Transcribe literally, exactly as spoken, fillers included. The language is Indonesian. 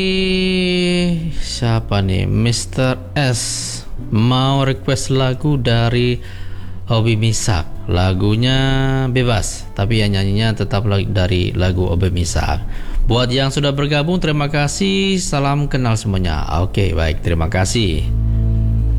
Siapa nih? mister S mau request lagu dari Obi Misak. Lagunya bebas, tapi yang nyanyinya tetap dari lagu Obi Misak. Buat yang sudah bergabung, terima kasih. Salam kenal semuanya. Oke, baik, terima kasih.